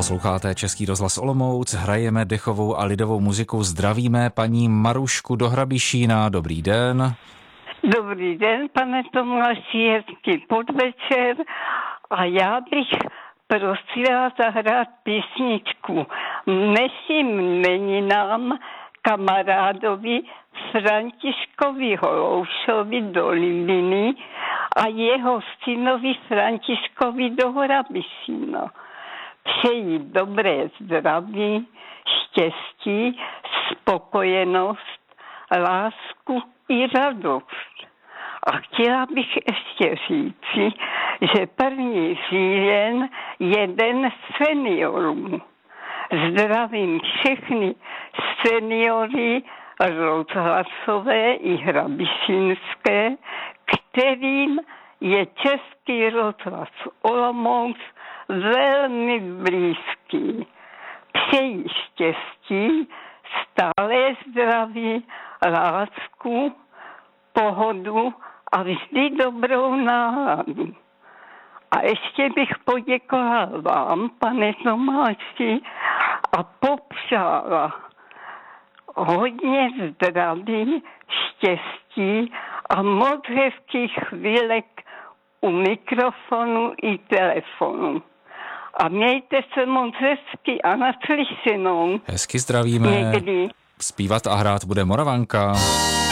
Posloucháte Český rozhlas Olomouc, hrajeme dechovou a lidovou muziku. Zdravíme paní Marušku do Hrabišína. Dobrý den. Dobrý den, pane Tomáši, hezký podvečer. A já bych prosila zahrát písničku dnešním jmeninám kamarádovi Františkovi Holoušovi do Libiny a jeho synovi Františkovi do Hrabišína. Přeji dobré zdraví, štěstí, spokojenost, lásku i radost. A chtěla bych ještě říci, že 1. říjen je den seniorů. Zdravím všechny seniory rozhlasové i hrabišínské, kterým je Český rozhlas Olomouc velmi blízký. Přeji štěstí, stále zdraví, lásku, pohodu a vždy dobrou náladu. A ještě bych poděkovala vám, pane Tomáši, a popřála hodně zdraví, štěstí a moc hezkých chvílek u mikrofonu i telefonu. A mějte se moc hezky a naslyšenou. Hezky zdravíme. Někdy. Zpívat a hrát bude Moravanka.